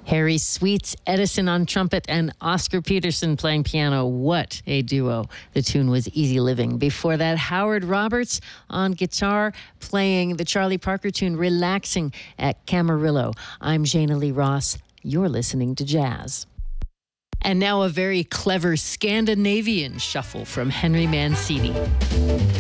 Harry Sweets, Edison on trumpet, and Oscar Peterson playing piano. What a duo. The tune was Easy Living. Before that, Howard Roberts on guitar playing the Charlie Parker tune Relaxing at Camarillo. I'm Jana Lee Ross. You're listening to Jazz. And now a very clever Scandinavian shuffle from Henry Mancini.